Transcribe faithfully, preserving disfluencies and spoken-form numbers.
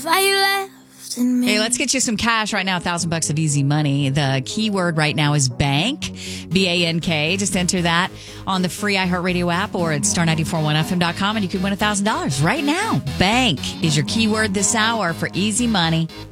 Hey, let's get you some cash right now. A thousand bucks of easy money. The keyword right now is bank, B A N K. Just enter that on the free iHeartRadio app or at star nine four one f m dot com and you could win a thousand dollars right now. Bank is your keyword this hour for easy money.